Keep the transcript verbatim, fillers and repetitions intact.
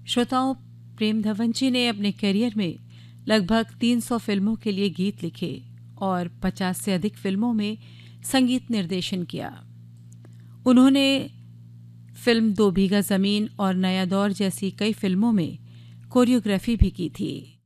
श्रोताओं, प्रेम धवन जी ने अपने करियर में लगभग तीन सौ फिल्मों के लिए गीत लिखे और पचास से अधिक फिल्मों में संगीत निर्देशन किया। उन्होंने फिल्म दो बीघा ज़मीन और नया दौर जैसी कई फिल्मों में कोरियोग्राफी भी की थी।